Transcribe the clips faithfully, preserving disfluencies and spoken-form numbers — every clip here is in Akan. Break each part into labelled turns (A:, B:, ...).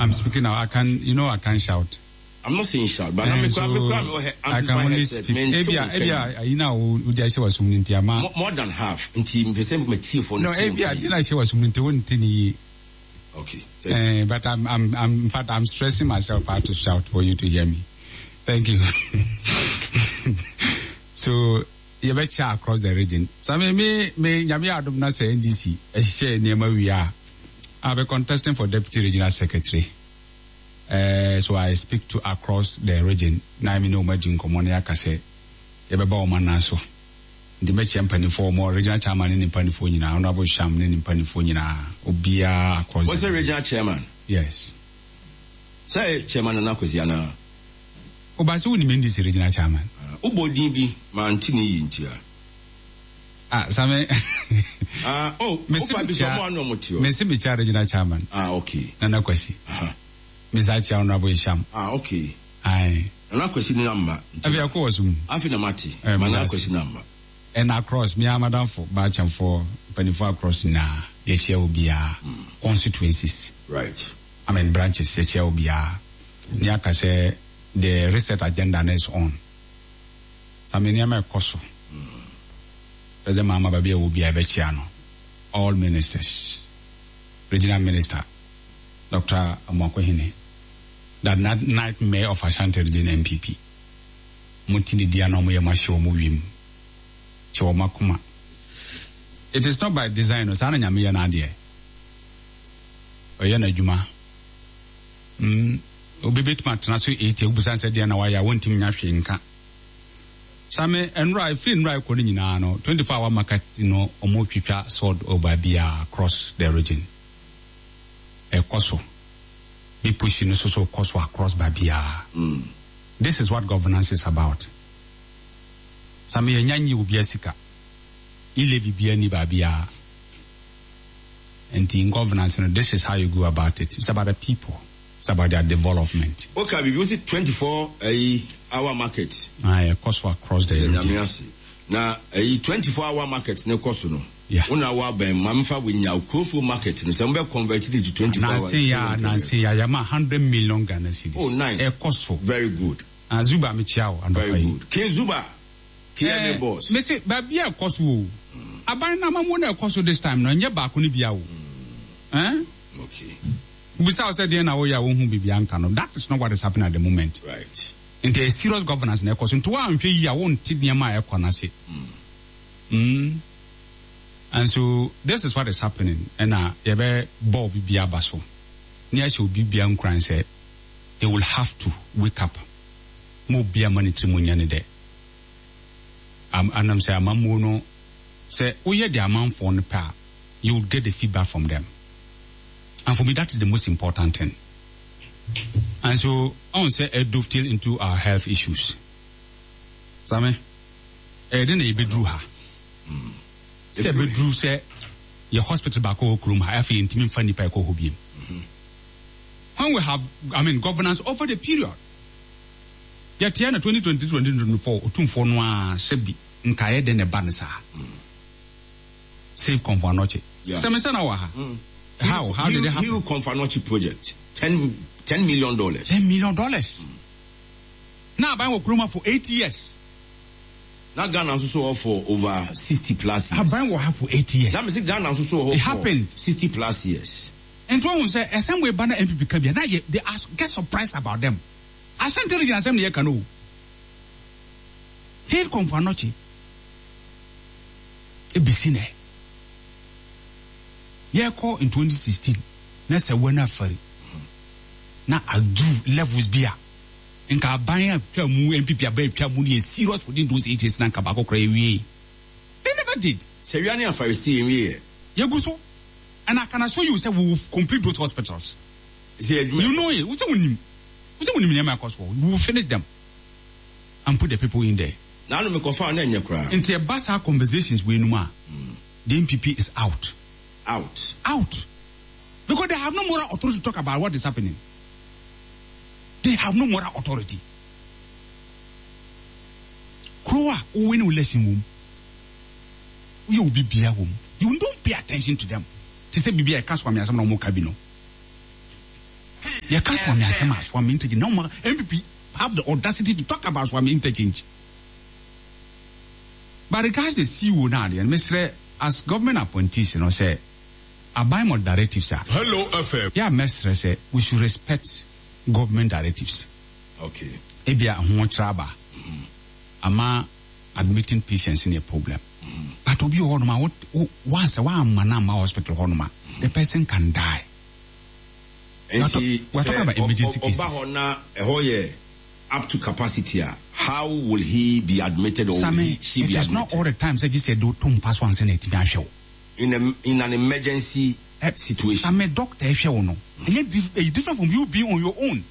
A: I'm speaking now. I can, you know, I can shout.
B: I'm not saying shout, but I'm
A: so I can only speak. Ebia, you know, would I say was something
B: more than half. Until the same material for
A: no. Ebia, did I say was something? Okay. Uh, but I'm, I'm, I'm, in fact, I'm stressing myself out to shout for you to hear me. Thank you. So, you bet you across the region. So, me, me, me, Yami Adam na say N D C. I share near where we are. I'll be contesting for Deputy Regional Secretary. Uh, so I speak to across the region. Na I know my jin komone akase. Ebe ba o manaso. The match company for more regional chairman in Panifo nyina, honorable Sham in Panifo nyina. Obia across.
B: What's the regional chairman?
A: Yes.
B: Say chairman na kwesiana.
A: Obasi woni mendi si regional chairman.
B: Ubodin bi ma ntini yintia.
A: Ah, same.
B: Ah, oh, opa bi so mo anu motio.
A: Me se be chair regional chairman.
B: Ah, okay.
A: Nana kwesi. Aha. Me za chair honorable Sham.
B: Ah, okay.
A: Ai.
B: Nana kwesi ni number.
A: Afi akosum.
B: Afi na mati. Mana kwesi number.
A: And across me madam for batch and for twenty-four across na yechia obia mm. constituencies.
B: Right.
A: I mean branches yechia obia. Niaka say the reset agenda is on. So I mean yama koso. President Mama Babi obia bechiano. All ministers. Regional Minister Doctor Amokohine. That night mayor of Ashanti Region M P P. Mutini diano mo yamasho muvim. It is not by design. No, sana nyame na ade. Oya na djuma. Mm, obibet matna so eighty obusan se dia na waya wontim nya hwe nka. Same enra free enra ko ni nyina no twenty-four hour market no omo twitwa sword over bia across the region. E koso. Be pushing so so koso across babia. Mm. This is what governance is about. Same yenyanyi ubiasika ile bibia ni babia. And in governance, you know, this is how you go about it. It's about the people. It's about their development.
B: Okay, we use it twenty-four hour market.
A: Ah, cost across the region.
B: Now, a twenty-four hour market no cost no.
A: Yeah.
B: One hour by mamfa we nya Krofo market no some be converted to twenty-four hours.
A: Nancy ya Nancy ya yama one hundred million Ghana cedis.
B: Oh, nice.
A: A cost for.
B: Very good.
A: Ah, Zuba michiao and
B: very good. King Zuba. Here boss.
A: Me say babia cost wo. Aban na mamu na cost this time no nya ba ko ni bia wo. Eh?
B: Okay.
A: Without saying na wo ya wo hu bibia nka no. That is not what is happening at the moment.
B: Right.
A: And there is serious governance na cost nto wa nhwe ya wo nti niam a ekọ na se. Mm. And so this is what is happening. And uh yebe Bob bibia baso. Ni a show bibia nkran say they will have to wake up. Mo bia monetary munya ne de. Um, and I'm saying, Mamu no, say, oh yeah, the amount for the power, you will get the feedback from them. And for me, that is the most important thing. And so, I want to say, I dovetail into our health issues. Same, I didn't even drew her. Say, be drew, say, your hospital back over Kuruma, I feel intimate funny by Kohobim. When we have, I mean, governance over the period. Yet here in twenty twenty to twenty twenty-four, two for noa sebi nkaye de ne bansa. Save Confanoche. Some say na wa. How how did it happen?
B: Hill Confanoche project. Ten ten million dollars.
A: Ten million dollars. Now buy Okroma for eight years.
B: Now Ghana also for over sixty plus years.
A: I buy what for eight years.
B: That means Ghana also
A: it happened
B: sixty plus years.
A: And one say, a some way banner M P P come here. Now they ask get surprised about them. Asante Regional Assembly yekano. Hill Confanoche. Ebisine. Yeko in twenty sixteen. Na se wena fari. Na adu levels bia. Nka abanya twa mu M P P abaya twa mu ye serious within those eight years na nka bako kra ewie. They never did.
B: Se wiane afari still ewie.
A: Yeguso. And I can assure you say we will complete those hospitals. You know it. What's on we will finish them and put the people in there.
B: Now me confirm na nyekra.
A: Into basa conversations we know the M P P is out.
B: Out.
A: Out. Because they have no moral authority to talk about what is happening. They have no moral authority. Kroa when you listen wom. You will be beer wom. You don't pay attention to them. To say bibia kaswa me asam na mo kabino. You can't form your same as Swami interchange. No more M P P have the audacity to talk about Swami interchange. But regards the C E O now, and Mister as government appointees, you know, say, I buy more directives, sir.
C: Hello, F M.
A: Yeah, Mister say, we should respect government directives.
B: Okay.
A: Ebia, who traba. Ama admitting patients in a problem. Mm. But obi honoma, what once a one man ma hospital honoma, the person can die.
B: And he
A: we're talking about emergency cases.
B: Up to capacity, how will he be admitted or
A: Same,
B: will he, she
A: it
B: be
A: is
B: admitted?
A: not all the time. So you said, do two pass one senate show.
B: In a in an emergency uh, situation.
A: I'm a doctor, if you know. Mm. It's different from you being on your own.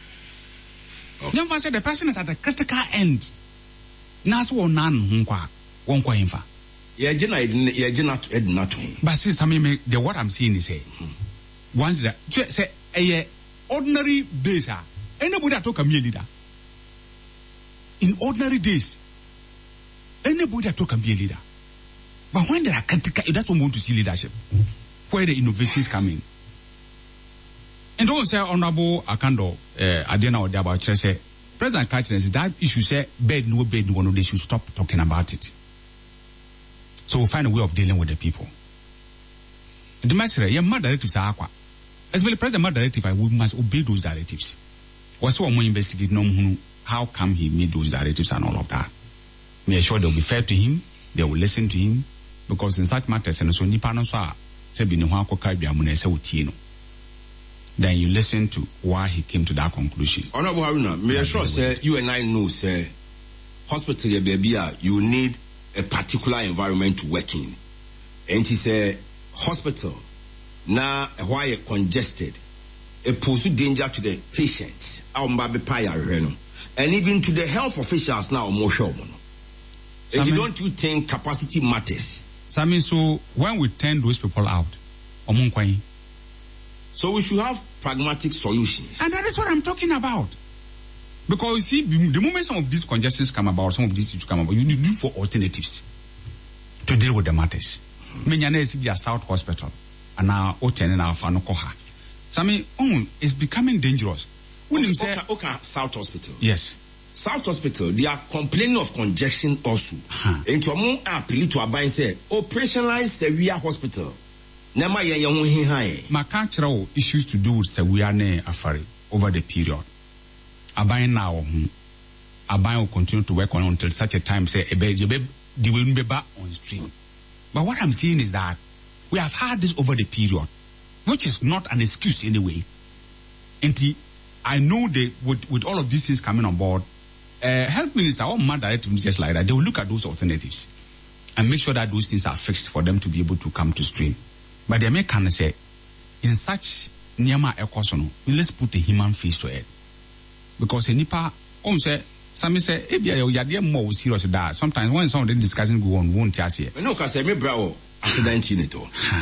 A: Okay. Never said the person is at the critical end. Nasu or none, one kwa infa.
B: Yeah, Jenna, yeah, Jenna, Ed, not.
A: But since I mean, the what I'm seeing is say, mm-hmm. once that say a ordinary days are anybody that talk a mere leader. In ordinary days, anybody that talk can be a leader. But when there are critical, that's what we want to see leadership. Where the innovations come in. And don't say Honorable Akando, uh, Adena or about say, President Katrin, that issue say, bed, no bed, no one, they should stop talking about it. So we'll find a way of dealing with the people. The master, yeah, my directives are aqua. As well, President, my directive, I we must obey those directives. What's what we investigate, no, how come he made those directives and all of that? Make sure they'll be fair to him, they will listen to him, because in such matters, and so Nipano sa, sebi no hako kabi amune se utieno. Then you listen to why he came to that conclusion.
B: Honorable Haruna, may I sure say you and I know, say, hospital baby, you need a particular environment to work in. And he said, hospital, now why congested, a poses danger to the patients, and even to the health officials now more sure. And you don't you think capacity matters?
A: Sami, so when we turn those people out,
B: so we should have pragmatic solutions.
A: And that is what I'm talking about. Because you see, the moment some of these congestions come about, some of these issues come about, you need for alternatives to deal with the matters. Menyane is the South Hospital, and now Oten and our Fanokoha. Sami, oh, it's becoming dangerous.
B: Okay, okay, okay, South Hospital.
A: Yes.
B: South Hospital, they are complaining of congestion also.
A: Huh.
B: And to among appeal to Abai say, operationalize Sevilla Hospital. Nema ya yamu hi hai.
A: Makachra issues to do with Sevilla ne Afari over the period. Abai now, Abai will continue to work on until such a time say, ebe jebe di will be back on stream. But what I'm saying is that we have had this over the period, which is not an excuse anyway. And I know that with, with all of these things coming on board, uh, health minister or mad directives just like that, they will look at those alternatives and make sure that those things are fixed for them to be able to come to stream. But they may kind of say, in such Nyama Ekosono, let's put a human face to it. Because a nipa, um say, some say, if you are more serious than that, sometimes when some of the discussion go on, won't just say,
B: no, because I may bravo accident in it.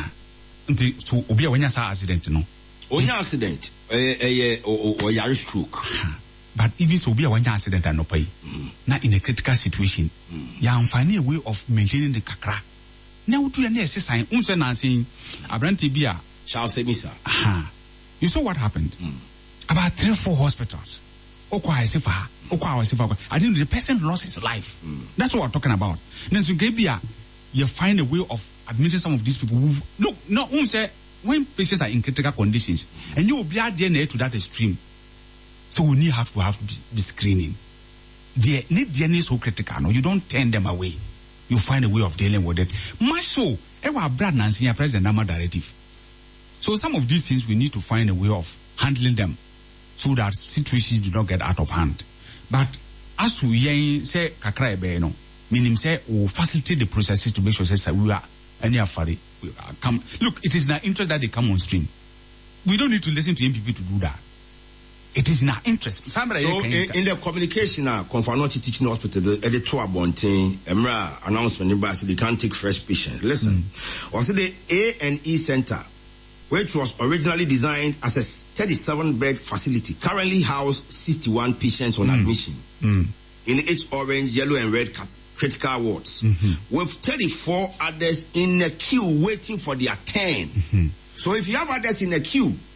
A: To Obia when you saw accident, no.
B: Oh, yeah, accident, eh, eh, or Yari stroke.
A: But even so, be a one accident and no pay. Not in a critical situation. You are finding a way of maintaining the kakra. Now, to your next sign, unse Nancy, Abranti Bia,
B: shall say, Mister.
A: You saw what happened? Mm. About three or four hospitals. Okwa Sifa, Okwa Sifa. I think the person lost his life. Mm. That's what we're talking about. Then, so Gabia, you find a way of admitting some of these people who look, no, um, say, when patients are in critical conditions, and you will be at D N A to that extreme, so we need have to have be screening. The need D N A so critical, no, you don't turn them away. You find a way of dealing with it. Much so, ever Brad Nancy, President Nama directive. So some of these things we need to find a way of handling them, so that situations do not get out of hand. But as we say, kakra ebe no, meaning say we facilitate the processes to make sure that we are any afari. Come, look, it is in our interest that they come on stream. We don't need to listen to M P P to do that. It is in our interest. Somebody
B: so in, in the communication now, Konfanochi Teaching Hospital, the editor Bontin, Emra announcement in Basi, they can't take fresh patients. Listen, mm. also the A and E Center, which was originally designed as a thirty-seven bed facility, currently house sixty-one patients on mm. admission mm. in its orange, yellow, and red cat. Critical wards, mm-hmm. with thirty-four others in a queue waiting for their turn. Mm-hmm. So if you have others in a queue,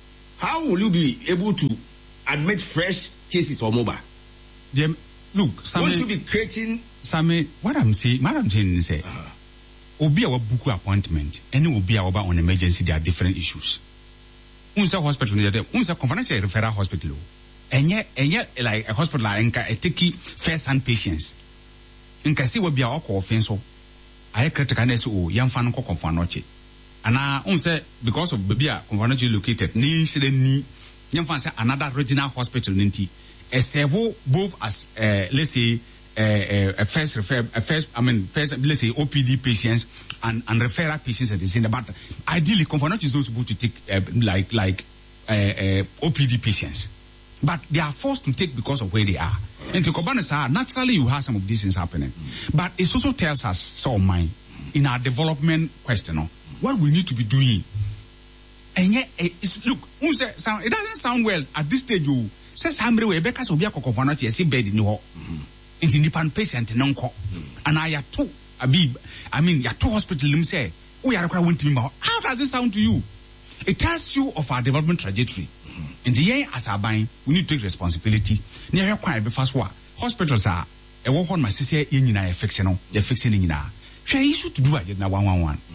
B: how will you be able to admit fresh cases or mobile?
A: Jim, look, Sammy,
B: won't you be creating?
A: Sammy, what I'm saying, what I'm saying is, uh, Obi our book appointment, and Obi our on emergency, there are different issues. Unsa hospital, unsa confidential referral hospital, and yet, and yet, like a hospital, like a take first hand patients. In Cassie will be our offense. I criticalness or young fan co confanoche. And I unsa because of Babia confanoche located, ni incident ni young fan another regional hospital ninety. A servo both as uh, let's say uh, uh, a first refer a first I mean first let's say O P D patients and and referral patients at the same. But ideally, Confanoche is also supposed to take uh, like like uh, uh, O P D patients, but they are forced to take because of where they are. Right. And to Kobana, naturally you have some of these things happening, mm. but it also tells us so mine in our development question, no, what we need to be doing. And yet, it's, look, it doesn't sound well at this stage. You. Says Hambre we because obi akoko fana che si bed ni ho nti nipa patient no nko and I ya to abi I mean ya to hospital lim say o ya rekwa wontimi ma how does it sound to you? It tells you of our development trajectory. In the end as aban we need to take responsibility na hwe kwan be fast wa hospitals are e wo ho ma sese ye nyina e fix no ye fix ni nyina hwe issue to do agent na one one one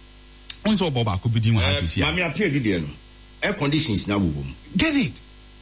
A: on so boba ko bidi mu ha sese ya
B: ma me appear di no air conditions na bobom
A: get it.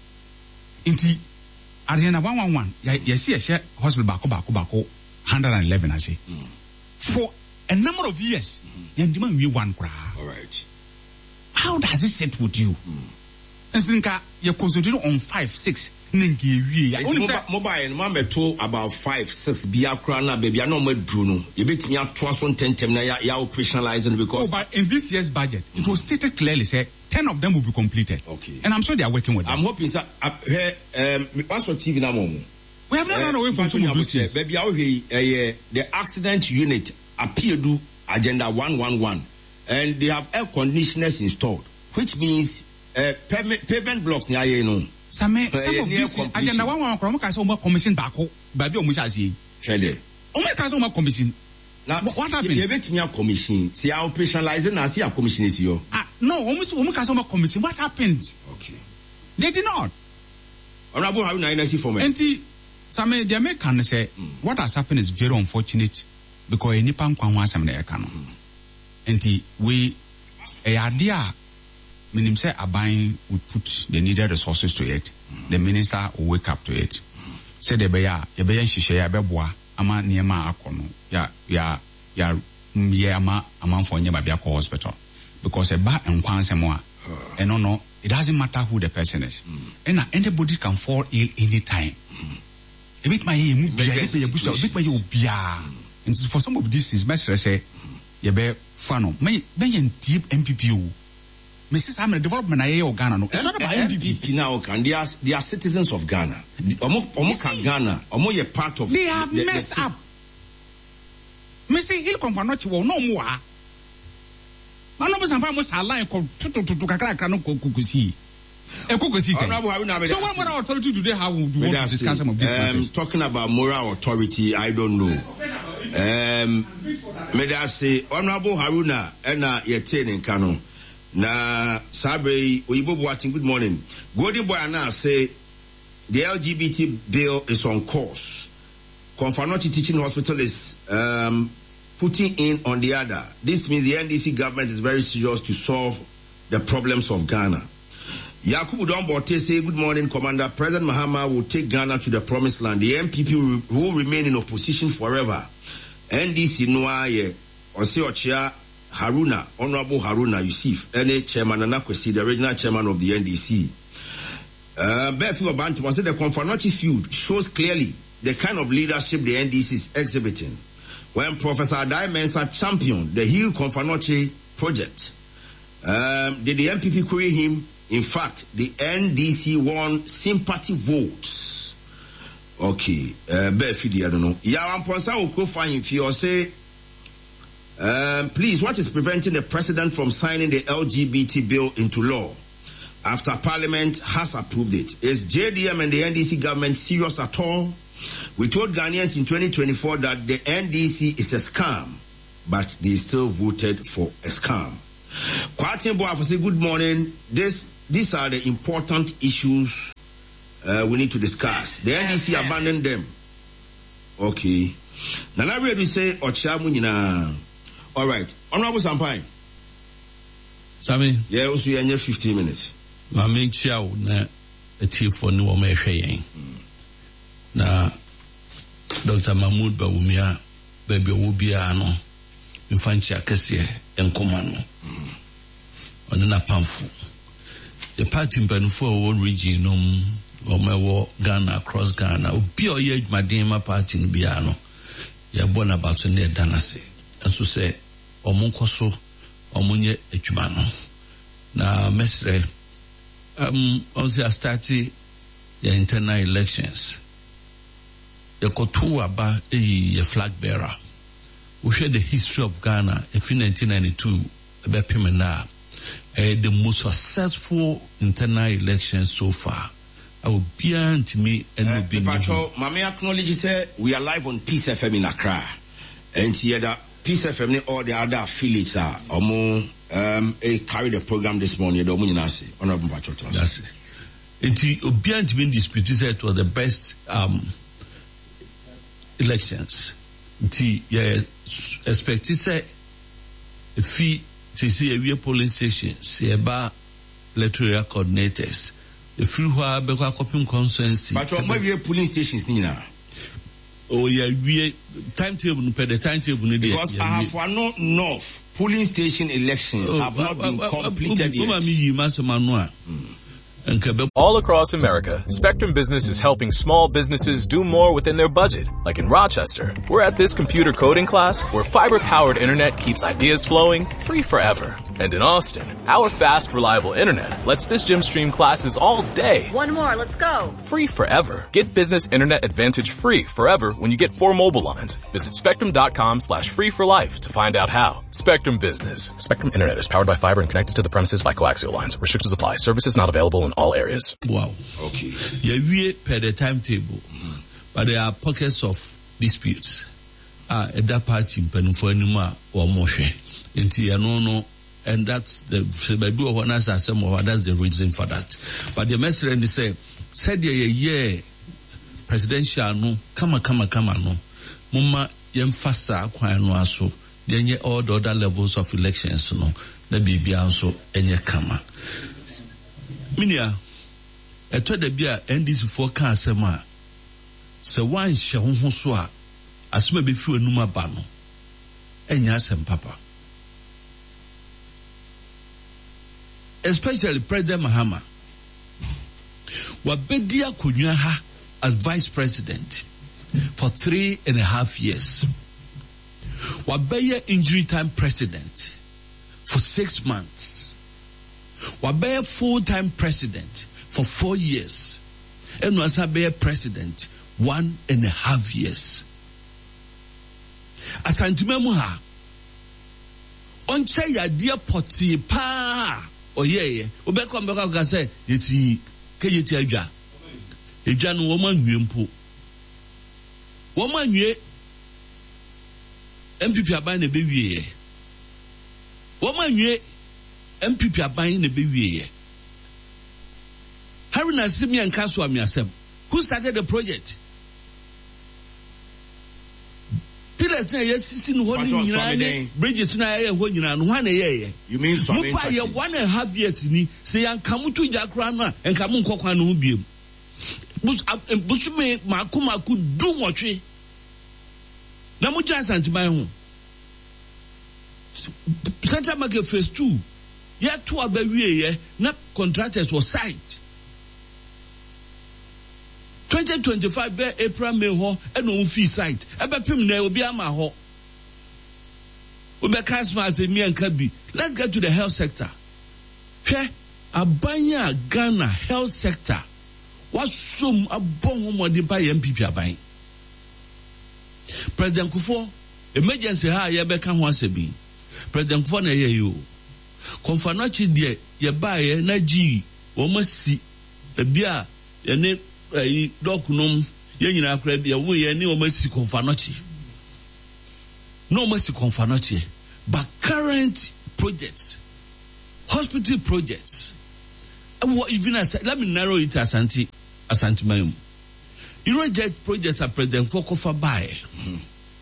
A: Inti Ariana one one one yes yes hospital bako bako bako one hundred eleven I say mm. for a number of years mm. and we one cry.
B: All right,
A: how does it sit with you?
B: Mm.
A: And sinka you concentrate on five six ninki we
B: mobile mama to about five six biakra na baby no me dru no you bet me atwa so tentem na ya operationalizing because
A: oh, but in this year's budget mm. it was stated clearly say ten of them will be completed.
B: Okay.
A: And I'm sure they are working with them.
B: I'm hoping sir uh, um what's on T V now mom.
A: We have not uh, run away from some of those things.
B: Baby how he uh, the accident unit appear do agenda one one one and they have air conditioners installed which means uh, pavement, pavement blocks near you know.
A: Some, uh, some of these agenda one one one can say more commission back baby o mucha see.
B: Trade.
A: O me can say more commission. Now what happened?
B: You bet me a commission. See how operationalizing and see a commission is you.
A: Ah no, almost almost can say more commission. What happened?
B: Okay.
A: They did not.
B: Honorable Haruna Inesi for me.
A: And the some the American say mm. what has happened is very unfortunate because any pan kwan wan some na can. And the we a idea meaning say Aban would put the needed resources to it. Mm. The minister will wake up to it. Mm. Say the beya ye beya shishe ya beboa ama niema akono ya ya ya ye ama ama for nyema bia ko hospital because a ba enkwan semo a eno no it doesn't matter who the person is mm. and anybody can fall ill anytime mm. a bit my mu bia e be busa a bit my obia and for some of this is mesre say ye be fano me be yen deep M P P o Missus I'm a development I Ghana no it's not about M P P
B: now can they are they are citizens of Ghana omo omo can Ghana omo ye part of
A: they have the, messed the, up me say il Confanoche wo no mo a mano be sampa mo align ko tutu tutu kakra kakra no kokusi e kokusi say so what moral authority do they have to do to discuss some of these
B: um talking about moral authority I don't know um me da say Honorable Haruna na ye training kanu na sabe oyibo boating good morning golden boy ana say the L G B T bill is on course. Confanoche Teaching Hospital is um putting in on the other. This means the N D C government is very serious to solve the problems of Ghana. Yakubu Dombote say good morning Commander. President Mahama will take Ghana to the promised land. The M P P will, will remain in opposition forever. N D C Noaye Ose Ochia Haruna, Honorable Haruna Yusuf, N A Chairman Anakwesi, the regional chairman of the N D C. Uh, Befi Obantima said the Confanoche feud shows clearly the kind of leadership the N D C is exhibiting. When Professor Adai Mensah championed the Heal Confanoche project, um, did the M P P query him? In fact, the N D C won sympathy votes. Okay, uh, Befi, I don't know. Yawan Ponsa will go find if you say, Um, please, what is preventing the president from signing the L G B T bill into law after Parliament has approved it? Is J D M and the N D C government serious at all? We told Ghanaians in twenty twenty-four that the N D C is a scam, but they still voted for a scam. Kwatin Boafo say good morning. This these are the important issues uh, we need to discuss. The N D C abandoned them. Okay. Nana we say Ocha Munina. All right. Honorable Sampain.
C: Sami.
B: Yeah, also you fifteen minutes.
C: Ma make sure na a chief for no me hwe na Doctor Mahmoud Bawumia baby obia no mfanchi akese enkoma no ono na pamfu the party mpanufo o region no o mewo Ghana across Ghana obi o ye adwumaden ma party no bia no ye bona bato na danase enso se omunkoso omunye adwuma no na mesre um also started the internal elections the kotu aba e flag bearer. We share the history of Ghana in nineteen ninety-two about Pimena, uh, the most successful internal election so far. I will be on to me and
B: uh,
C: will be.
B: Patrol, Mami acknowledge say we are live on Peace F M in Accra, and here that Peace F M all the other affiliates are um um carry the program this morning. The Omunyanasi, Honorable Patrol.
C: That's it. It will be on to me dispute said it was the best um elections. Nti yeah expect to say a fee to see a real polling station see about electoral coordinators the free who be kwa copying consensus
B: but what we polling stations ni na
C: oh yeah we timetable no per the timetable no dey
B: because I have one no north polling station elections oh, have not uh, been uh, completed uh, uh, yet.
D: All across America, Spectrum Business is helping small businesses do more within their budget. Like in Rochester, we're at this computer coding class where fiber-powered internet keeps ideas flowing free forever. And in Austin, our fast, reliable internet lets this gym stream classes all day.
E: One more, let's go.
D: Free forever. Get business internet advantage free forever when you get four mobile lines. Visit spectrum.com slash free for life to find out how. Spectrum Business. Spectrum Internet is powered by fiber and connected to the premises by coaxial lines. Restrictions apply. Services not available in all areas.
C: Wow.
B: Okay.
C: Yeah, we per the timetable, but there are pockets of disputes. Ah, uh, that party penufo anima or moshe. Inti no. And that's the baby of one as some of that's the reason for that. But the message and they say said yeah yeah presidential no come come come no mama yem fasa kwan no aso then all the other levels of elections no na bibia nso enye kama minia eto da bia N D C for kan asema se wan hye ho ho so a asema be fi anuma ba no enya asem papa. Especially President Mahama. Wabedia Kunyaha as Vice President for three and a half years. Wabeya injury time President for six months. Wabeya full-time President for four years. And Wasabeya President one and a half years. Asantimemuha. Onche ya dia poti pa. Oh yeah, yeah. Obeko mbeko ka say yeti ke yeti adwa. Edwa no wo ma nwie mpo. Wo ma nwie M P P aban na be wie. Wo ma nwie M P P aban na be wie. Haruna Simi and Kaso Amiasem. Who started the project? Pilas na yesi no honi nyina Bridget na ye ho nyina no hwana ye. You mean so mean ye one and a half years ni say an kamutu jakra no en kamu nkokwa no biem. Bus busume makumaku du motwe. Na mu chance antiban ho. Central Market phase two. Ye to abawie ye na contractors were signed. twenty twenty-five be April May ho e no fee site e be pim na obi ama ho we be customers me anka bi. Let's get to the health sector. Hwe abanya Ghana health sector wasum abon ho modi pa M P P aban. President Kufuor emergency ha ye be ka ho asebi. President Kufuor na ye yo konfanochi de ye ba ye na gi wo masi e bia ye ne eh dokunum ye nyina akra bia wo ye ne o masi konfanochi no masi konfanochi but current projects hospital projects even as, let me narrow it as anti as anti you know, jet projects are President Fokofa by mm-hmm.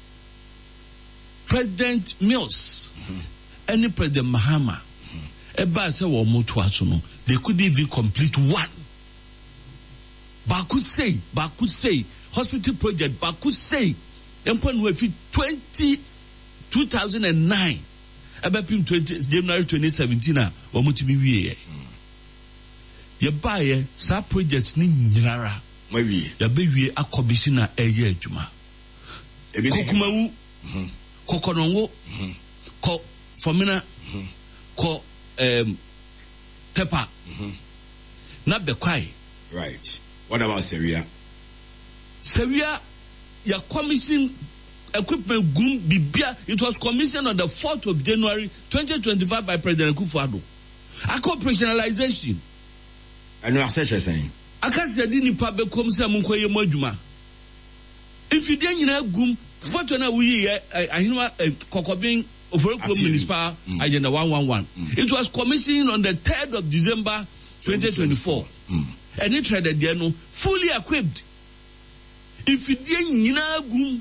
C: President Mills, mm-hmm. any President Mahama, Eba say wa motuasuno. They could even complete one. But could say, but could say, hospital project, but could say, empon we fit twenty two thousand and nine. Eba pim twenty January twenty seventeen ah wa mutimi wiye. Ye buy sa projects ni nyinara.
B: Ma wiye.
C: Ya be wiye a commissioner eye adwuma.
B: Ebi
C: Kokumawu. Mhm. Kokonongo. Mhm. Ko Fomina. Mhm. Ko um Tepa. Mhm. Na bekwai.
B: Right. What about Seria?
C: Seria, your commission equipment gum bibia. It was commissioned on the fourth of January twenty twenty-five by President Akufo-Addo. Ako operationalization.
B: I know what you're saying.
C: Aka se di nipa be kom se mun koye mo adwuma. If you dey nyina gum, photo na we ye ahinwa kokobin Oforokuro Municipal mm. Agenda one one one. Mm. It was commissioned on the third of December twenty twenty-four. Mm. And it traded there no fully equipped. If you dey nyina gum,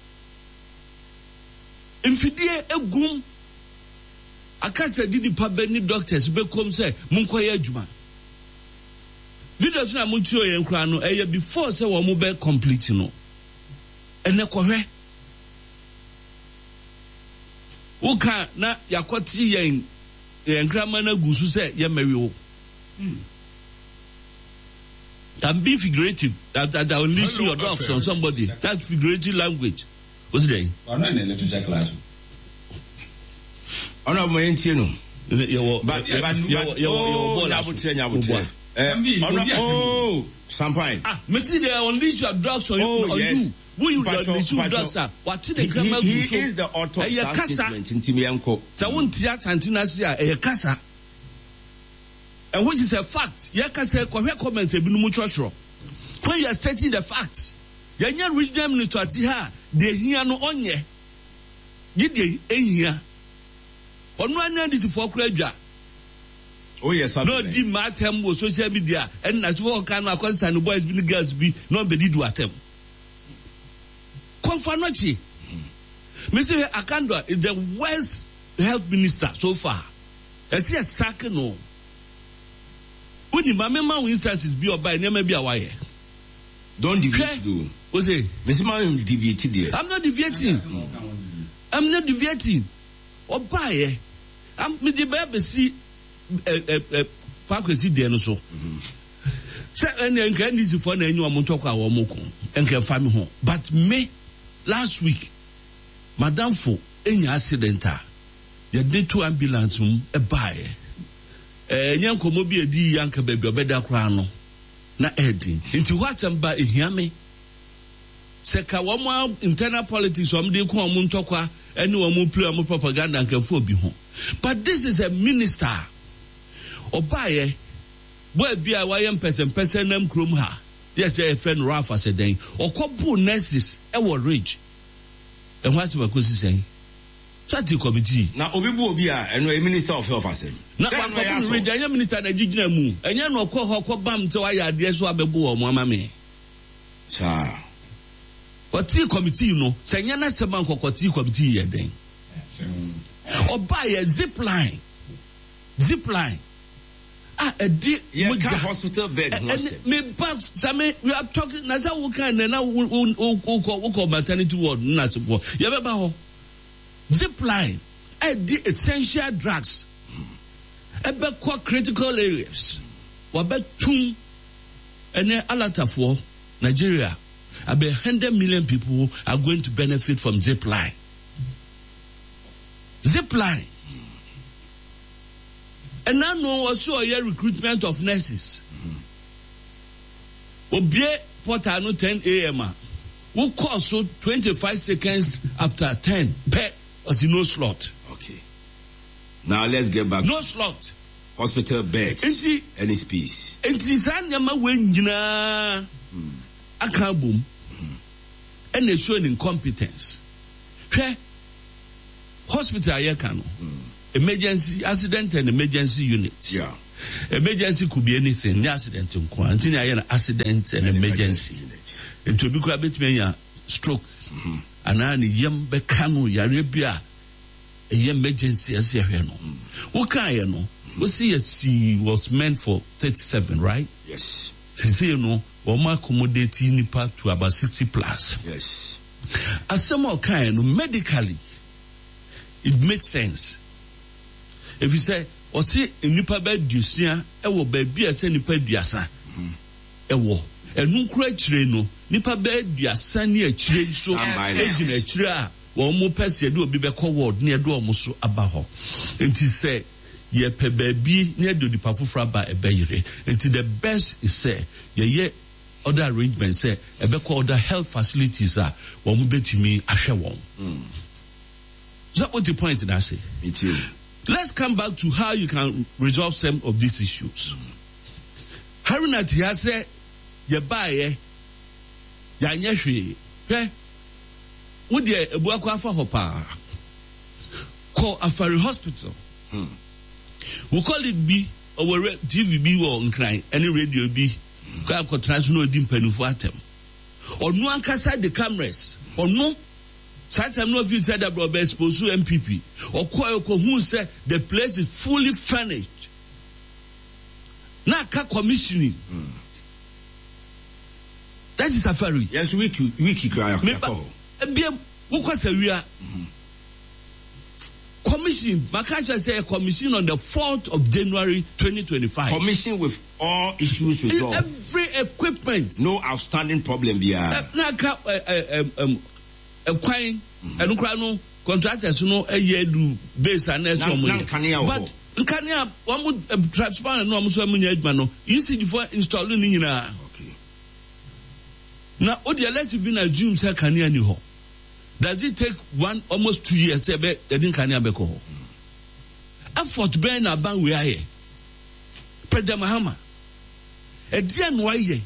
C: if you dey egum, aka se di nipa be ni doctors be kom se mun koye adwuma. Videos na mun tio yen kra no eye before say wo mo be complete no. Ene kohwe Uka na yakoti yen yen krama na gusu se ye mewi wo. I'm being figurative. That, that I will listen your dogs on somebody. That's figurative language. What's it?
B: I'm not in a literature class. I'm not my no. But but oh, oh, Sampain. Ah, Mister They unleash your dogs on you. Oh yes. Who you unleash your dogs are? What did they come out? He is the author of that statement in Timianko. So won't tia Santina see a casa. And which is a fact. Yakasa correct comments a been much. When you are stating the fact, you are read them to Atiha, they hear no on ye. Did they here? On one end is for Kraja. Oh, yes, no, the matter was social media, and as well can of course, and the boys be girls be not be do at them. Confanochi. Mister Akandwa is the worst health minister so far. I see a second no. When the Mamma instances be or by never be a wire. Don't deviate, do. What's it? Mister Mam deviated there. I'm not deviating. I'm not deviating. Or by I'm with the baby see a faculty there no so. So and then can this for any one talk our moko and can family home. But me last week, Madame Fo any accident. You did two ambulance a buy. Eh nyanko mo bi edi yanka baby obeda kra no na edi nti whatsamba ehia me seka wo mo internal politics wo de ko mo ntokwa ene wo mo play mo propaganda nkafo bi ho. But this is a minister obaye boy bia wa yem person person nam krom ha yes e friend Rafa said den okobu nurses e wo rich and what we go see saying Sati committee. Na obibu obi a eno a minister of health asem. Na kwa read anya minister na gigina mu. Anya no kọ ho kọ bam te wa ya de so abebu o mo amame. Cha. What committee no? Sanya na sema nkokoti committee ye den. Oba ye zip line. Zip line. Ah, a di hospital bed no se. Me back same we are talking na say we can na we we call maternity ward na se for. Ye be ba ho. Zip line, eh, the essential drugs, ebe kwa critical areas, wabe tum, ene alata for Nigeria, about one hundred million people are going to benefit from zip line. Zip line. And now no also a recruitment of nurses. Obie porta no ten A M Who call so twenty-five seconds after ten per or no slot. Okay. Now let's get back.
C: No slot.
B: Hospital bed. Any space.
C: And this animal when you know a car boom and they showing incompetence. Hospital Ayakano. Emergency accident and emergency unit.
B: Yeah.
C: Emergency could be anything. The accident in quarantine, an accident and emergency. And to be quite a bit stroke. And I yam becano Arabia. A emergency as you know. What kind you know? We see it she was meant for thirty-seven, right?
B: Yes.
C: She say you know, or more accommodating nipa to about sixty plus.
B: Yes.
C: As some kind medically, it makes sense. If you say, or see nipa bed dusia, e wo baby ase nipa duasa. E wo. E nu kura chire no, nipa bed duasa ni e chire so e jina chire a wo mo pese do obi be call word na do omo so aba ho. Enti say ye pe baby na do nipa fufura ba e be yire. Enti the best is say ye ye other arrangements say e be call other health facilities a wo mo betimi ahwe won. Is that what the point in I say?
B: Me too.
C: Let's come back to how you can resolve some of these issues. Haruna Tiase, ye buy ya nyehwe. Eh? Would ye ebuako afa hopa? Call Afari Hospital. Hmm. We call it B or T V B or nkran any radio B. Ka ko transno di mpanufo atem. Or no ankasa the cameras. Or no Satam no fit said that Robert Sposu M P P or Koyoko who said the place is fully furnished. Now ka commissioning. Mm. That is Afari.
B: Yes, wiki wiki cry.
C: Ebiem wo kwasa wia. Commission, Makacha say a commission on the fourth of January twenty twenty-five.
B: Commission with all issues resolved.
C: Every equipment.
B: No outstanding problem there.
C: Now ka um um a quine and Ukraino contractors no a year do base and that's one. But Kanya, one would transpire no Muslim. You see, before installing in okay. Now, what the electric in a June say Kanya ni ho. Does it take one almost two years to be the Kanya beko? Effort Ben Aban we are here. President Mahama. A dear why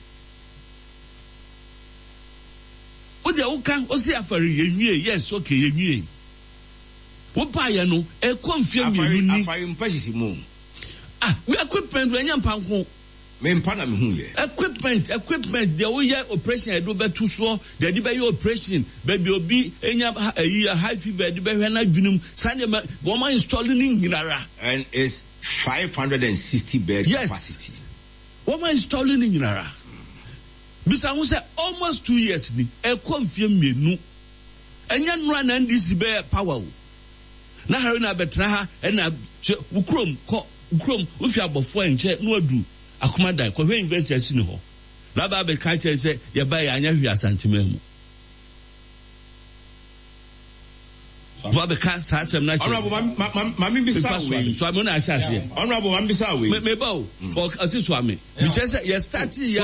C: Oja ukan osi afari yenwie yes okay yenwie wo pa ye no e konfie mienu ni
B: afari mpasisi mu
C: ah we equipment we nyam panko
B: me mpa na me hu ye
C: equipment equipment de wo ye operation e do betu so de de be ye operation baby obi enya high fever de be hwe na dwunum sane wo ma installing nyinara
B: and is five hundred sixty bed
C: yes.
B: capacity
C: wo ma installing nyinara bisa who say almost two years ni e konfie mienu enya nura na ndisi be power na hari na betra ha e na ukrom ko ukrom ofi abofo enche no adu akomadan ko hwe university asi ni ho na ba be ka che say ye ba ya anya hwi asantememu Bob can say I'm not
B: honorable mami bisa we
C: so I'm not asase
B: honorable mami bisa we
C: me bow for asiswame we just say you start here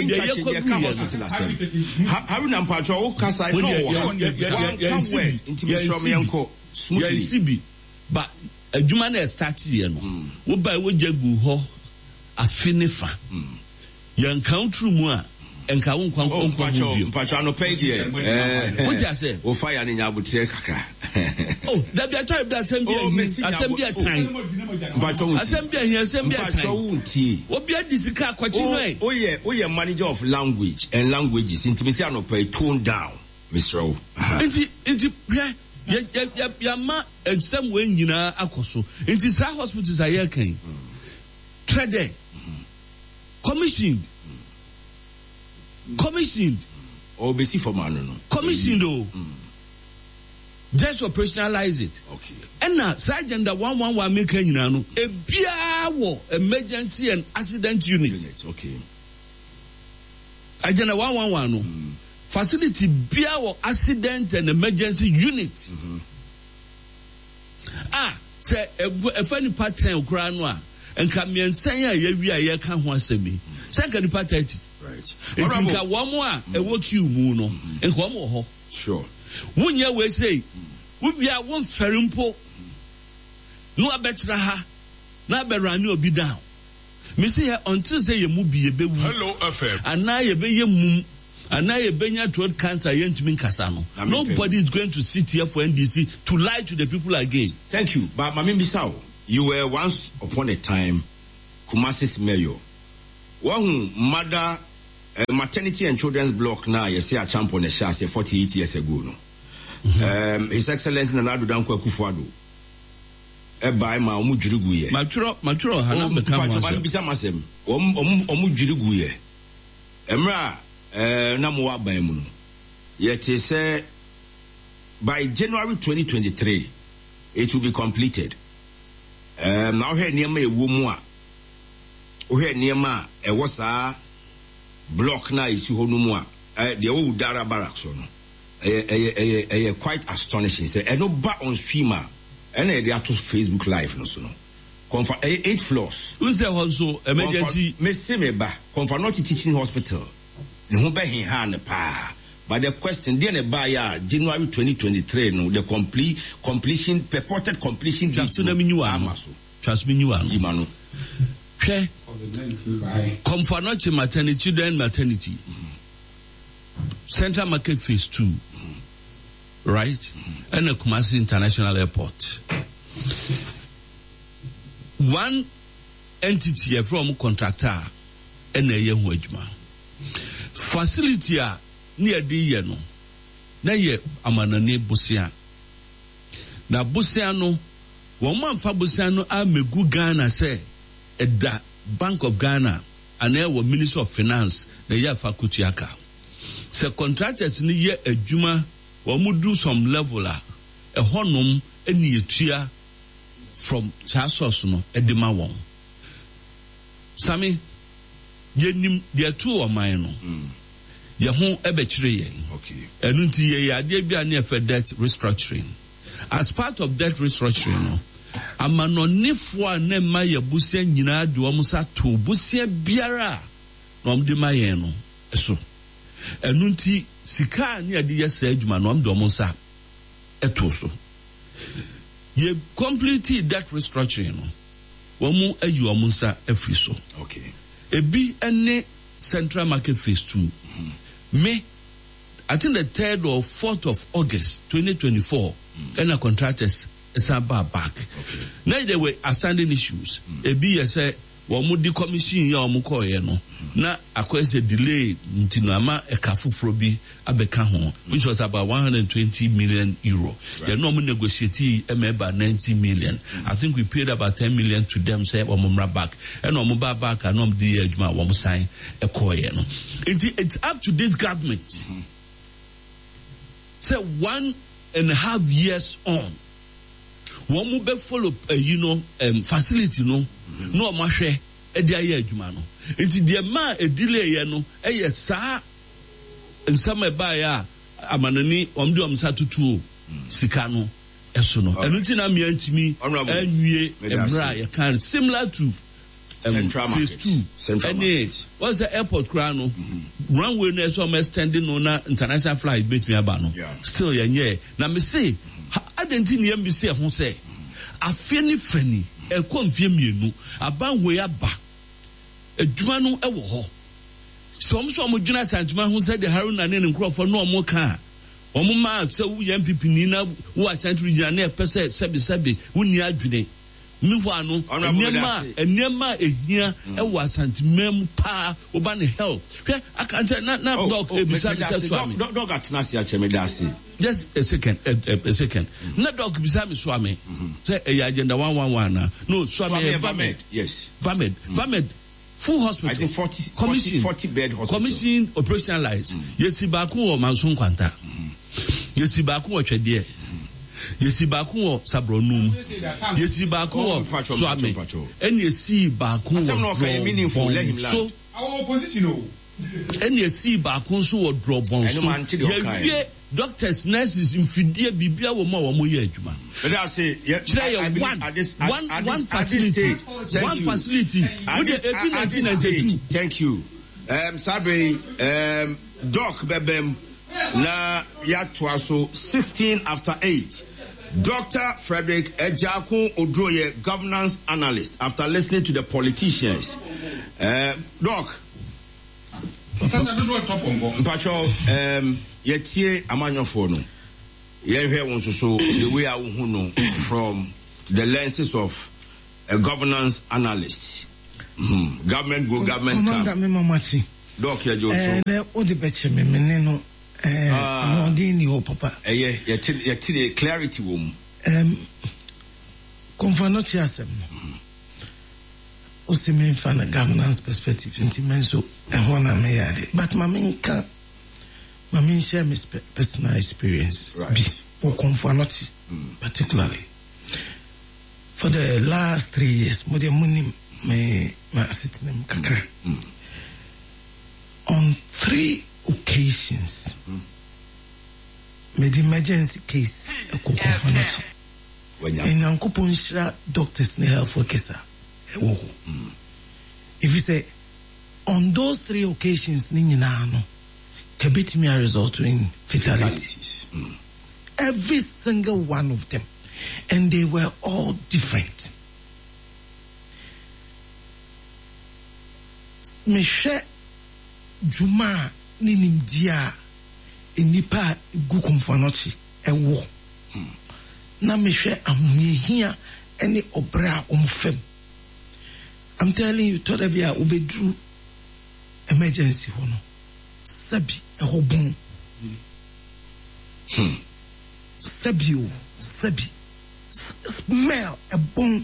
B: Haruna Mpacho o kasa no one into me from yanko
C: smoothly but adwuma na start here no wo ba wo jagu ho afinifa yan country mu a enka won kwan kwan
B: kwan mpacho no pay there eh
C: what you say
B: o fire ni nyabotre kakra
C: oh that be a time that assembly assembly time
B: mpacho wunti
C: assembly assembly time
B: mpacho wunti
C: obi adisika kwachi no e
B: oh yeah oh yeah manager of language and languages intimacy no pay tone down Mister O
C: inti inti ya ya ya ma exam we nyina akoso inti sa hospitals aye kan trade commissioned commissioned
B: or be see for man no
C: commissioned oh just operationalize it
B: okay
C: and now sergeant that one one one make nyina no e bia wo emergency and accident unit,
B: unit okay
C: agenda one one one no mm. facility bia wo accident and emergency unit mm-hmm. ah say e fa ni pattern kura no a enka miensan a ye wi a ye ka ho asemi say enka ni pattern
B: right
C: enka wo mo a e wo kiu mu no enka wo mo ho
B: sure
C: wunya we say wo bia wo ferimpo no abetra ha na berani obi down me say until say ye mu bi ye bewu
B: hello F M
C: ana ye be ye mum ana ye benya throat cancer ye ntimi nkasa no nobody is going to sit here for N D C to lie to the people again.
B: Thank you but mami bisao you were once upon a time Kumasis mayor. One mother uh, maternity and children's block now, you see a champ on a chassis forty-eight years ago. No, mm-hmm. um, His Excellency Nana Danko Kufuado. E by ma omu juriguye.
C: Maturo maturo hana beka
B: mo. Patro bisa masem. Om om omu juriguye. Emra eh na mo aban mu no. Yet say by January twenty twenty-three it will be completed. Um now here near me ewo mu a. O here near ma e wo saa block na isi ho no mu a. Eh de wo dara barracks no. Eh eh eh quite astonishing. Say e no ba on streamer. And they are to Facebook Live, no so no. Comfort eight floors. Who's there also emergency? Miss Semeba, Comfort not teaching hospital. The home by hand pa. But the question, then a buyer January twenty twenty-three, no, the complete completion, purported completion date. Trust me, you are. Trust me, you are. Imano. Okay. Comfort not maternity, children maternity. Central Market Phase Two. Right? Mm-hmm. And a Kumasi International Airport. One entity from contractor and a young wajma. Facility near the Yano. Na ye amanane Busia. Na Busiano, one man for Busiano, I me good Ghana say, at the Bank of Ghana, and there were Minister of Finance, the year Fakutiaka. So contractors ni ye a Juma. We do some level a honum any year from Chasono Edema one. Sammy, ye there two or mine. Ye home ebetre. Okay. And until ye are dear near for debt restructuring. As part of that restructuring, a man on nifwa ne maya busian yina duamusa to busia biara nom de mayeno. So. Enunti sika ni ade yesa adwuma no am do mo sa eto so ye complete that restructuring no wo mu ayi o mo sa afri so. Okay. Ebi ene Central Market Phase Two. Mm-hmm. Me I think the third or fourth of August twenty twenty-four mm-hmm. and the contractors is back. Okay. Now there were outstanding issues. Mm-hmm. Ebi yesa wo mu di commission ya o mu ko ye no na akwese delay ntino ama ekafufuro bi abeka ho, which was about one hundred twenty million euro. They no mo negotiate about ninety million. Mm-hmm. I think we paid about ten million to them say o mo back and o mo ba back and no di adwuma wo mo sign ekoye no. It's up to this government. Mm-hmm. Say one and a half years on one mo be follow uh, you know um, facility no mm-hmm. no ma hwe e dia ye adwuma no enti de ma e delay ye no e ye saa nsama e ba ya amanani om de om sa tutu sika no eso no enu ti na me antimi anwie emra ye kan similar to um, Central Phase Two Central Market. What's the airport crown no mm-hmm. runway no so extending no na international flight bet me aba no yeah. Still ye nye na me say adenti ni M B C ho say afeni fani e konfie mienu aban we aba adwuma no e wo ho so mo so mo dwuna santuma ho say the Haruna ne nkrofo no mo ka o mo ma say wo M P P ni na wo asantru gina na e pese sebi sebi wo ni adwene mi ho ano enema enema ehia e wo asantumam pa wo ba ne health hwe aka na na doc e bisa bisa so am doc atena se a chemedase.
C: Just a second, a, a, a second. Mm-hmm. Not Doctor Bisami Swami. Say a agenda one one one. No, Swami Vamed. Yes. Vamed. Mm-hmm. Vamed. Full hospital.
B: I think forty, commission, forty, forty bed hospital.
C: Commission operationalized. Yes, Baku or Manson Quanta. Yes, Baku or Chedie. Yes, Baku or Sabronum. Yes, Baku or Swami. And yes, Baku or
B: meaningful. Let him
C: so
A: our opposition.
C: And yes, Baku so drop on. So doctors, nurses, infidel, bibia, wo ma wo mo ye adwuma.
B: But I say, yeah, I, I
C: one,
B: at this,
C: one,
B: at, at
C: one
B: this,
C: facility,
B: stage,
C: one
B: you.
C: facility.
B: At this, at, at this stage, thank you. Um, Sabe, um, Doc Bebem, na ya twaso sixteen after eight. Doctor Frederick Ejakun Odroye, governance analyst, after listening to the politicians. Uh, Doc. Mpacho, um, yetie amanyofo no yehwe won so the way I hu no from the lenses of a governance analyst Mm. Government go, government come.
E: Commander me mamachi.
B: Doc ya jo so.
E: Eh, na o de beche me me no. Eh, no di ni o papa.
B: Eh, yeah, yeah, till, yeah, till the clarity wom.
E: Um, Confanochi asem. O se me fa na governance perspective inti menso e ho na me yade. But mama nka mama share my personal experiences.
B: Right.
E: Be o Confanochi mm. particularly. For the last three years, mo de munim me ma sitinem kakra.
B: Mm.
E: On three occasions, mm. me the emergency case e ko Confanochi. And Yankupon Shra doctors in health workers.
B: Mm.
E: If you say on those three occasions, Ninano, Kabitimi result in fatalities.
B: Mm.
E: Every single one of them. And they were all different. Meshe Juma Ninim Dia Inipa Gukumfanochi Ewo. Na meshe amhia any obra umfem. I'm telling you, Todabia ubedru emergency hono. Sabi e hobon.
B: Hmm.
E: Sabi o, sabi. Smell a bon.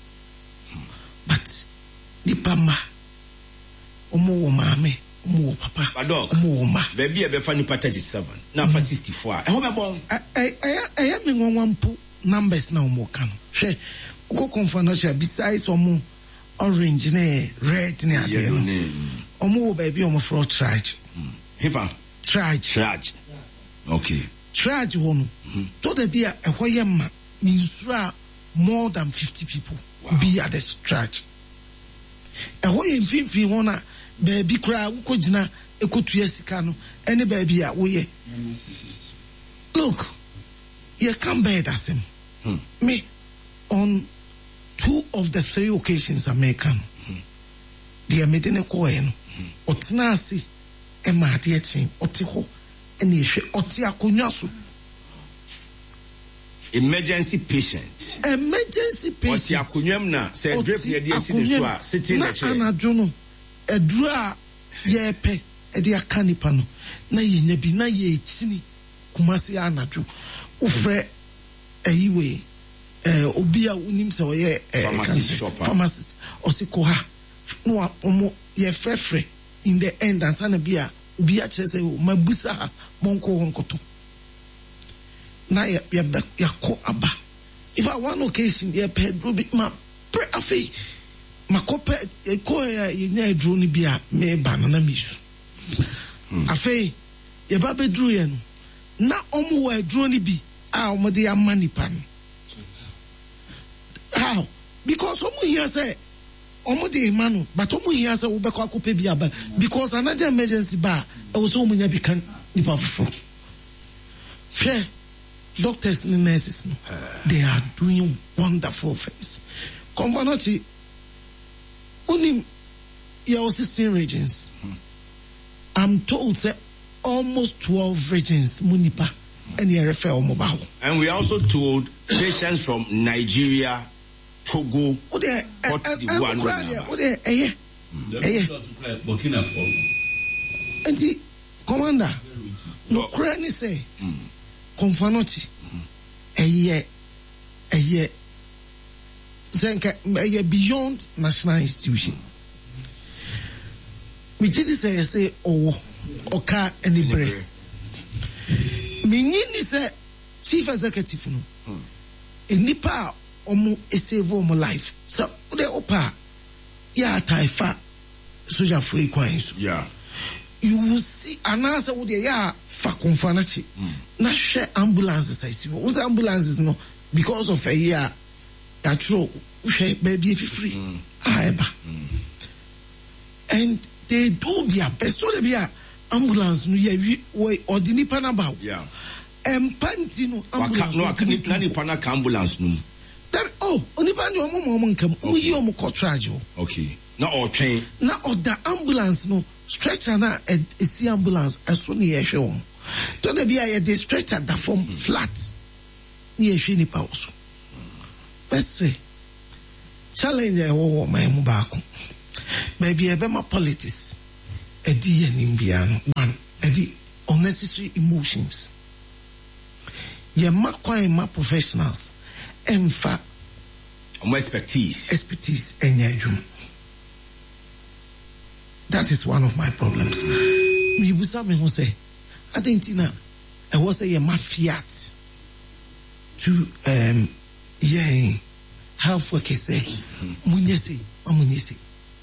E: But nipa ma. Omo wo mame, omo wo papa.
B: Badok.
E: Omo wo ma.
B: Baby e be fa nipa thirty-seven. Na fa sixty-four. E ho be bon.
E: I I I am in one po numbers na omo kan. Hwe ko Confanochi besides omo orange ne red ne ade. Omo wo baby omo for trage.
B: Hifa.
E: Trage.
B: Trage. Okay.
E: Trage wono. To the be a hoyema means more than fifty people wow. Be at this trage. A hoy in fi wona baby kra ko gina ekotua sika no any baby a wo ye. Look, you can't bear that same. Hmm. Me, on two of the three occasions I make, hmm. they are making a coin. Otinasi, a madiatin, Otiho, and Yeshe, Otiakunyasu.
B: Emergency patient.
E: Emergency patient.
B: Otiakunyam na, say, drip your dear citizen, sitting in a chair. Na
E: anajuno, a dra, yepe, a dear canipano, na ye nebi na ye chini. Kumasi anaju ufre eyiwe eh obia unim se oye
B: pharmacist shopper
E: pharmacist osikoha no omo ye frefre in the end and sana bia obia chese o mabusa ha monko honkoto na ya ya yako aba if I one occasion ye pedro bi ma pre afi makope ko ya ye edro ni bia me banana misu afi ye ba bedru ye no na omo wa drone bi a omo de amani pan how because omo here say omo de manu but omo here say we be kwa kope bi aba because another emergency ba e wo so omo nya bi kan nipa fofo fair doctors and nurses no, they are doing wonderful things. Confanochi only your sixteen regions hmm. I'm told say almost twelve regions munipa and you refer mobile.
B: And we also told patients from Nigeria, Togo, Cote d'Ivoire,
C: Burkina Faso.
E: And the commander, no cranny say, Confanochi, a year, a year, a year beyond national institution. We just say, say, oh. Oka any bre. Minini say chief executive no. Hmm. Enipa omo save omo life. So the opa ya taifa soja free coins.
B: Yeah.
E: You will see anasa wo de ya fa Confanochi. Na share ambulances I see. Those ambulances no because of a year ya throw share baby free. Mm. Ah eba. Mm. And they do their best. So they be a ambulance no ye we ordinary panaba.
B: Yeah.
E: And pantino ambulance.
B: No, I can't plan pana ambulance no.
E: Oh, only pan your mom come. We you mo contrajo.
B: Okay. Na or train.
E: Na or the ambulance no stretcher na a see ambulance as soon ye show. To the be a de stretcher that form flat. Ye shini pause. Let's say challenge e wo my mobile. Maybe a bema politics. A D and Indian one. A D unnecessary emotions. Ye ma kwa ma professionals. Emfa.
B: More expertise.
E: Expertise and yajum. That is one of my problems. Me busa me ho say, I think tina, I was say ma fiat to um yeah health workers say, munyesi, amunyesi.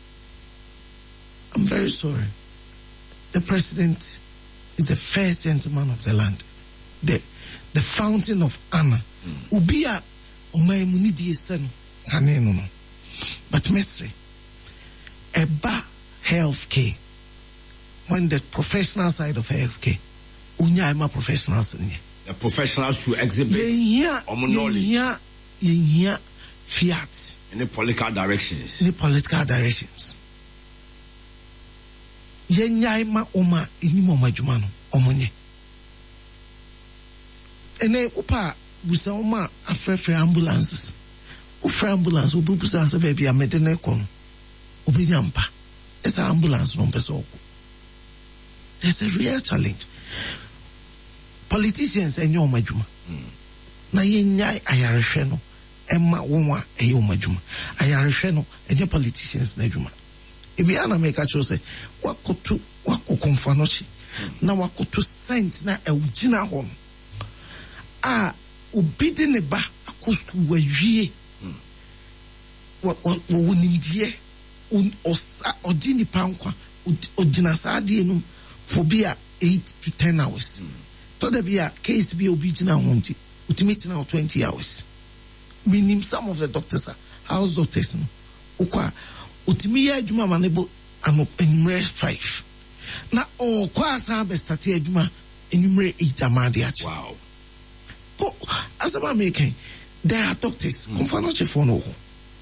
E: I'm very sorry. The president is the first gentleman of the land, the the fountain of honor. Ubia omay munidi sen kaneno no, but mesre eba health care. When the professional side of health care, unya ema professionals in here.
B: The professionals should exhibit
E: yeah,
B: omo knowledge.
E: Yeah, yeah, fiat.
B: In the political directions.
E: In the political directions. Yenya ema oma ini mo majumano omonye. Ene upa busa oma afrefe ambulances. Ufre ambulance ubu busa asa baby amedene kono. Ubi nyampa. Esa ambulance no mpesa oku. There's a real challenge. Politicians enye omajuma. Mm. Na yenya ayarehwe no ema wonwa enye omajuma. Ayarehwe no enye politicians na juma. Ibi ana make a say wakotu wako konfanochi na wakotu sent na ewjina hon a ubidi ne ba akosku wawie wa wonimdie on osa odini pankwa odina saade no for bia eight to ten hours to the bia case be obijina honti ultimate now twenty hours. Meaning some of the doctors are house doctors no okwa utimiya adwuma manebo ano enumere five na o kwa sa be start adwuma enumere eight amade achi.
B: Wow.
E: Ko asaba making there are doctors konfano chefo no ho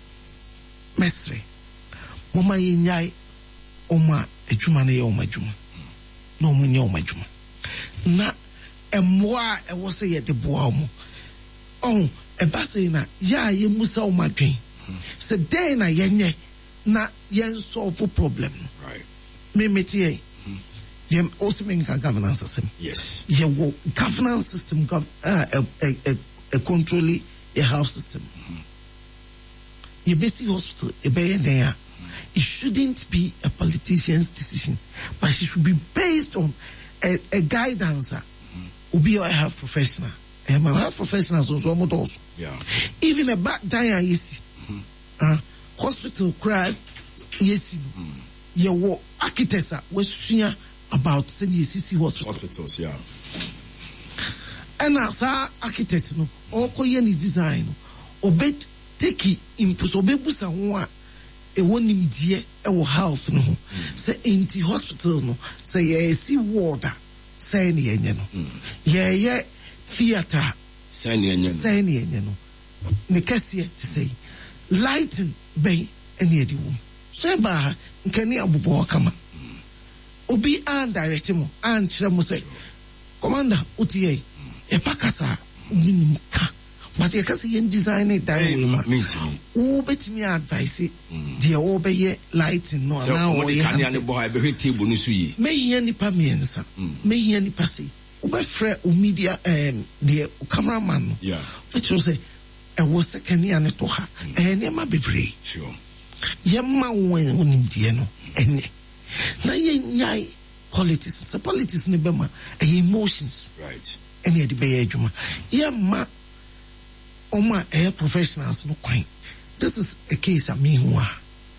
E: mesre mama yinyai oma adwuma na ye oma adwuma na omo nye oma adwuma na emwa e wo se ye de boa omo on e ba se na ya ye musa oma dwen se dey na yenye na yen solve problem.
B: Right.
E: Me metie. Them also mean governance system.
B: Yes.
E: Yeah, well, governance system, gov uh, a, a, a, a control a health system. Mm-hmm. Your basic hospital, a bay there. It shouldn't be a politician's decision, but it should be based on a, a guidance. Mm-hmm. Be a health professional. And my health professionals also also.
B: Yeah.
E: Even a back dire yes. Mm-hmm. Uh, hospital cries yes. Mm-hmm. Yeah, what architects was about sending C C hospital.
B: Hospitals, yeah.
E: And as our architects, no, or koyeni design, obet take impulse, obebusa one, a one in dear, our health, no, say into hospital, no, say, yeah, see water, say, any, no, yeah, yeah, theater,
B: say, any,
E: no, Nicasia to say, lighten, bay, any of the room. Say, bah, nkani abubo kama obi an direct mo an kire mo say commander utie e pakasa minim ka but e kase yen design it that way ma wo betimi advice de wo be ye lighting no na wo ye kan
B: ne bo ha be table no so yi
E: me hia nipa miensa me hia nipa say wo be frɛ o media um the cameraman no
B: yeah
E: which was say e wo second ya ne to ha e ne ma bebre
B: sure
E: yemma won wonim die no ene na yenyai politics the politics ne bema emotions
B: right
E: ene de be adwuma yemma oma eh professionals no kwan this is a case of me who are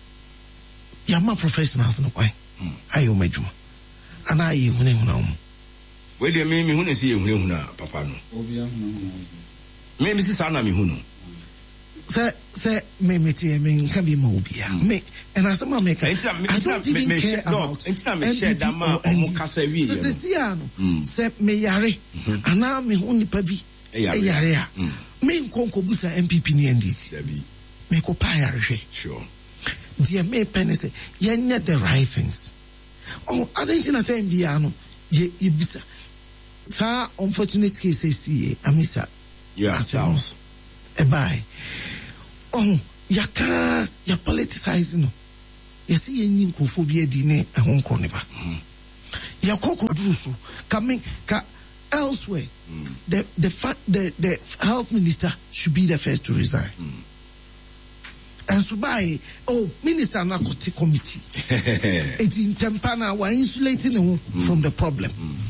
E: yemma professionals no kwan ayo madwuma ana ayi hune huna um
B: we de me me hune si hune huna papa no obi huna me me si sa na me hunu
E: Say, say, me, me, me, me, can be mobile. Me, and as a man, make I don't even care about.
B: Me share that man or Casavi.
E: Siciano, say, me yare, and now me only pavi, a yarea. Me conco busa M P P ni N D C. Me ko paya
B: sure.
E: Dear me penny say, ye net the right things. Oh, I don't think I biano, ye, ye bisa. Sa, unfortunate case, see, Amisa.
B: Yeah, sounds.
E: A bye. Oh, yaka, ya politicizing no. You see, any nkophobia dine a home corneba. Yakoko Drusu coming elsewhere. Mm. The the fact the the health minister should be the first to resign. Mm. And so by oh minister narcotic committee. It's in Tempana we're insulating him mm. from the problem.
B: Mm.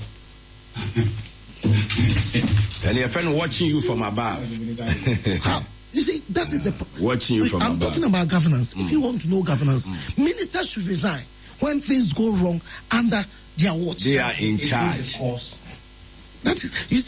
B: And your friend watching you from above.
E: How? You see, that is the pro-
B: watching you from
E: I'm
B: above.
E: talking about governance. Mm. If you want to know governance, mm. ministers should resign when things go wrong under their watch.
B: They are in charge.
E: That is, you see,